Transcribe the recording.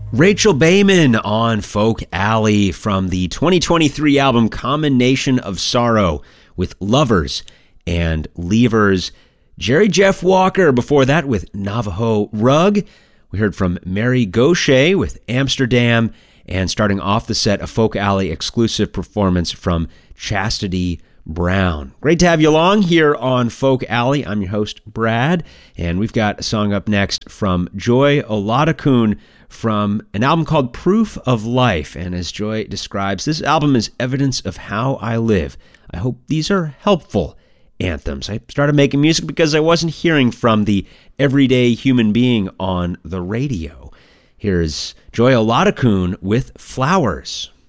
Rachel Bayman on Folk Alley from the 2023 album Common Nation of Sorrow with Lovers and Leavers. Jerry Jeff Walker before that with Navajo Rug. We heard from Mary Gaucher with Amsterdam, and starting off the set, a Folk Alley exclusive performance from Chastity Brown. Great to have you along here on Folk Alley. I'm your host, Brad, and we've got a song up next from Joy Olatakun from an album called Proof of Life. And as Joy describes, this album is evidence of how I live. I hope these are helpful anthems. I started making music because I wasn't hearing from the everyday human being on the radio. Here's Joy Olatakun with Flowers.